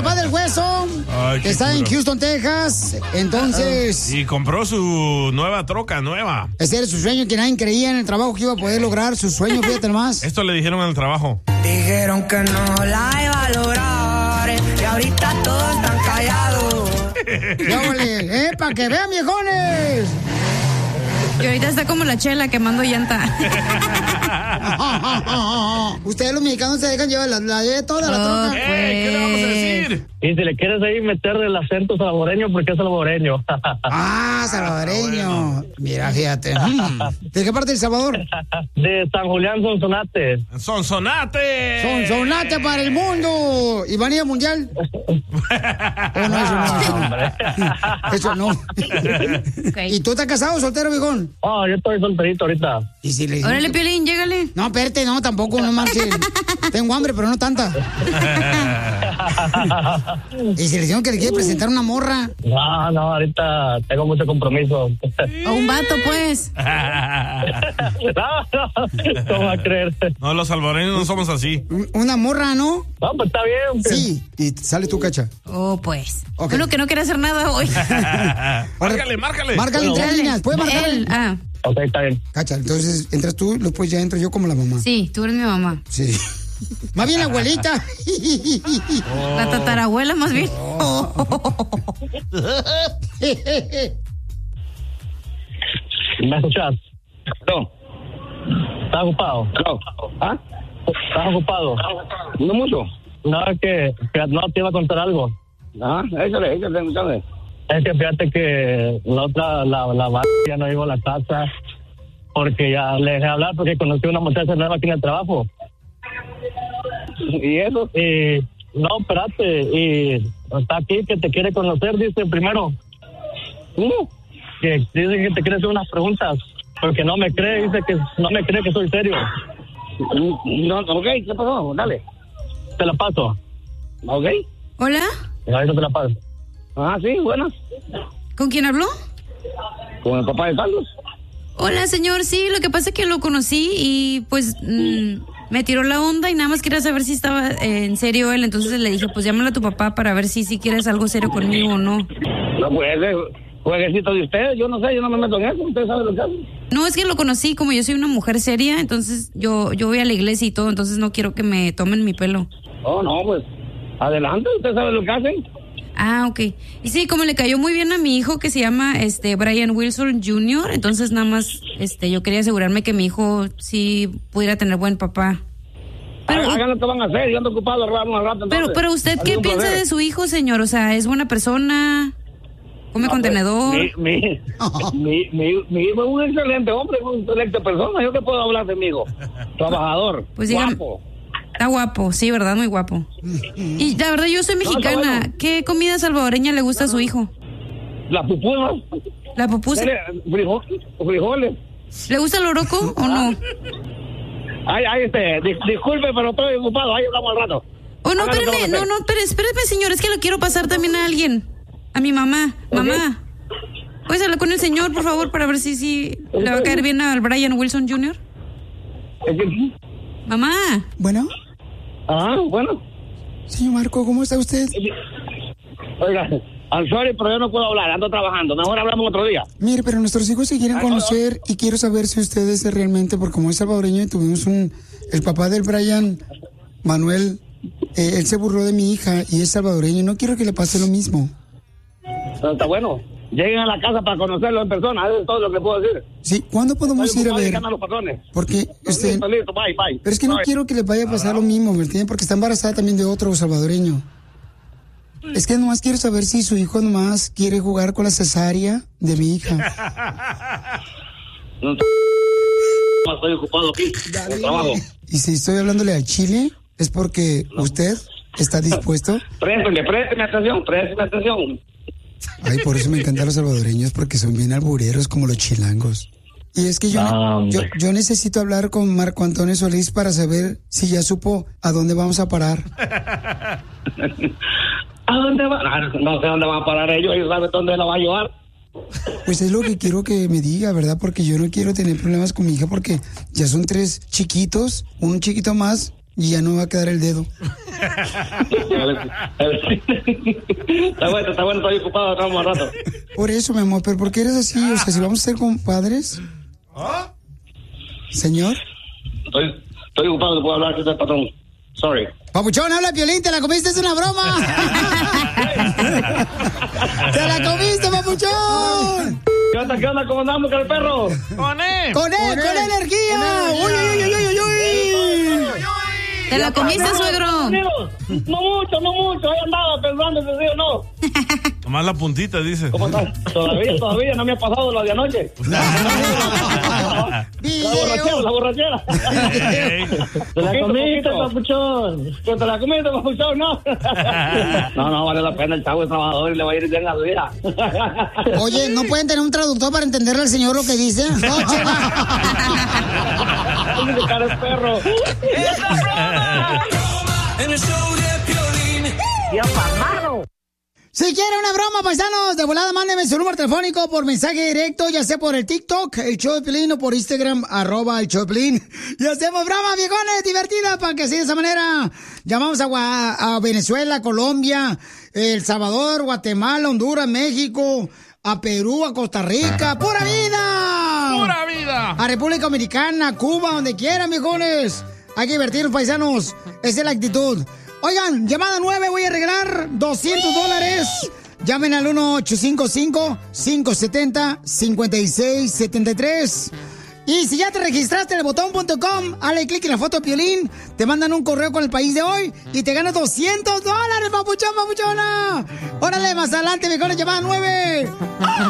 papá del hueso, que está en Houston, Texas. Entonces... Y compró su nueva troca, nueva. Ese era su sueño, que nadie creía en el trabajo que iba a poder lograr. Su sueño, fíjate nomás. Esto le dijeron en el trabajo. Dijeron que no la iba a lograr y ahorita todos están callados. ¡Para que vean, viejones! Y ahorita está como la Chela quemando llanta. Ustedes los mexicanos se dejan llevar la de toda la troca. ¿Qué le vamos a decir? Y si le quieres ahí meterle el acento salvadoreño, porque es salvadoreño. Salvadoreño. Mira, fíjate. ¿De qué parte de El Salvador? De San Julián, Sonsonate. ¡Sonsonate! ¡Sonsonate para el mundo! ¿Y van a ir al mundial? Eso no. Okay. ¿Y tú estás casado o soltero, viejón? Yo estoy solterito ahorita. ¿Y si le... Órale, Piolín, llégale. No, espérate, no, tampoco, no marches. Tengo hambre, pero no tanta. ¿Y si le dijeron que le quiere presentar una morra? No, ahorita tengo mucho compromiso. O un vato, pues. No, ¿cómo va a creer? No, los salvadoreños no somos así. Una morra, ¿no? No, pues está bien. Sí, y sale tu Cacha. Oh, pues. Okay. Uno que no quiere hacer nada hoy. Márcale. Márcale en 3 líneas, ¿puedes marcar? Él, Ok, está bien. Cacha, entonces entras tú, después ya entro yo como la mamá. Sí, tú eres mi mamá. Sí. Más bien la abuelita. La tatarabuela, más bien. ¿Me escuchas? No. ¿Estás ocupado? No. ¿Ah? ¿Estás ocupado? No mucho. No, es que no te iba a contar algo. Échale. Es que fíjate que la otra, la ya no llegó a la casa porque ya le dejé hablar porque conocí a una muchacha nueva aquí en el trabajo. ¿Y eso? Y no, espérate, y está aquí que te quiere conocer, dice primero. Que dice que te quiere hacer unas preguntas, porque no me cree, dice que no me cree que soy serio. No, ok, ¿qué pasó? Dale. Te la paso. Ok. ¿Hola? Ahorita te la paso. Sí, buenas. ¿Con quién habló? Con el papá de Carlos. Hola, señor. Sí, lo que pasa es que lo conocí y pues me tiró la onda y nada más quería saber si estaba en serio él. Entonces le dije, pues llámale a tu papá para ver si quieres algo serio conmigo o no. No, pues jueguecito de ustedes, yo no sé, yo no me meto en eso, ustedes saben lo que hacen. No, es que lo conocí, como yo soy una mujer seria, entonces yo voy a la iglesia y todo, entonces no quiero que me tomen mi pelo. Oh, no, pues adelante, ustedes saben lo que hacen. Ok. Y sí, como le cayó muy bien a mi hijo que se llama Brian Wilson Jr., entonces nada más yo quería asegurarme que mi hijo sí pudiera tener buen papá. Pero hagan lo que van a hacer, yo ando ocupado un rato. Pero usted, ¿qué piensa de su hijo, señor? O sea, ¿es buena persona? ¿Come contenedor? Mi hijo es un excelente hombre, es una excelente persona. ¿Yo qué puedo hablar de mi hijo? Trabajador, pues guapo. Está guapo, sí, ¿verdad? Muy guapo. Y la verdad, yo soy mexicana. Bueno. ¿Qué comida salvadoreña le gusta a su hijo? La pupusa. ¿La pupusa? Frijoles. ¿Le gusta el oroco o no? Disculpe, pero estoy ocupado. Ahí hablamos al rato. Oh, no, espéreme, señor. Es que lo quiero pasar también a alguien. A mi mamá. Okay. Mamá. ¿Puedes hablar con el señor, por favor, para ver si le va a caer bien al Brian Wilson Jr.? Mamá. ¿Bueno? Bueno. Señor Marco, ¿cómo está usted? Oiga, I'm sorry, pero yo no puedo hablar, ando trabajando. Mejor hablamos otro día. Mire, pero nuestros hijos se quieren conocer y quiero saber si usted es realmente, porque como es salvadoreño y tuvimos el papá del Brian, Manuel, él se burló de mi hija y es salvadoreño y no quiero que le pase lo mismo. Está bueno. Lleguen a la casa para conocerlo en persona, eso es todo lo que puedo decir. Sí, ¿cuándo podemos ir a ver? Porque listo, bye. Pero es que no quiero que le vaya a pasar lo mismo, ¿me entienden? Porque está embarazada también de otro salvadoreño. Es que nomás quiero saber si su hijo nomás quiere jugar con la cesárea de mi hija. No, estoy ocupado aquí, en el trabajo. Y si estoy hablándole a Chile, es porque usted está dispuesto. Présteme atención. Ay, por eso me encantan los salvadoreños, porque son bien albureros como los chilangos. Y es que yo necesito hablar con Marco Antonio Solís para saber si ya supo a dónde vamos a parar. ¿A dónde va? No sé dónde van a parar ellos saben dónde la va a llevar. Pues es lo que quiero que me diga, ¿verdad? Porque yo no quiero tener problemas con mi hija porque ya son 3 chiquitos, un chiquito más y ya no me va a quedar el dedo. Está bueno, estoy ocupado acá un rato. Por eso, mi amor, pero ¿por qué eres así? O sea, si vamos a ser compadres. Señor. Estoy ocupado, no puedo hablar con el patrón. Sorry. Papuchón, habla Piolín, te la comiste, es una broma. ¡Te la comiste, papuchón! ¿Qué onda? ¿Cómo andamos con el perro? ¡Con él! ¡Con energía! ¡Uy! ¿Te la comiste, suegro? No mucho. Ahí andaba pensando si sí o no. Nomás la puntita, dice. ¿Cómo estás? Todavía no me ha pasado lo de anoche. La borrachera. Te la comiste, papuchón. ¿Te la comiste, papuchón? No. No, vale la pena. El chavo es trabajador y le va a ir bien a su vida. Oye, ¿no pueden tener un traductor para entenderle al señor lo que dice? No, ¡Qué cara es perro! En el show de Piolín. ¡Ya pamado! Si quiere una broma, paisanos, de volada, mándeme su número telefónico por mensaje directo, ya sea por el TikTok, el show de Piolín, o por Instagram, @el show de Piolín. Y hacemos bromas, viejones, divertidas, para que así de esa manera llamamos a Venezuela, Colombia, El Salvador, Guatemala, Honduras, México, a Perú, a Costa Rica. ¡Pura vida! ¡Pura vida! A República Dominicana, Cuba, donde quieran, viejones. Hay que divertirnos, paisanos. Esa es la actitud. Oigan, llamada 9, voy a regalar $200. Llamen al 1-855-570-5673. Y si ya te registraste en el botón.com, dale clic en la foto de Piolín, te mandan un correo con el país de hoy y te ganas $200, papuchón, papuchona. Órale, más adelante, mejor llamada 9.